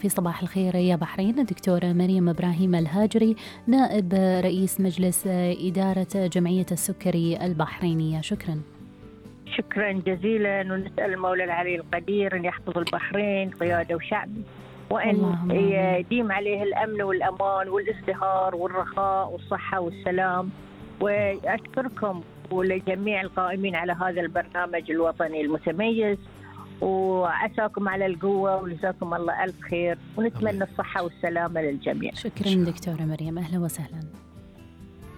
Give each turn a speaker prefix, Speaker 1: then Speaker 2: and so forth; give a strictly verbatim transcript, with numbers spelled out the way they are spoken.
Speaker 1: في صباح الخير يا بحرين الدكتورة مريم إبراهيم الهاجري، نائب رئيس مجلس إدارة جمعية السكري البحرينية. شكرا.
Speaker 2: شكرا جزيلا، ونسأل المولى العلي القدير أن يحفظ البحرين قيادة وشعب، وأن يديم عليه الأمن والأمان والازدهار والرخاء والصحة والسلام. وأشكركم ولجميع القائمين على هذا البرنامج الوطني المتميز، وعساكم على القوة وجزاكم الله ألف خير، ونتمنى الصحة والسلامة للجميع.
Speaker 1: شكرا دكتورة مريم، أهلا وسهلا.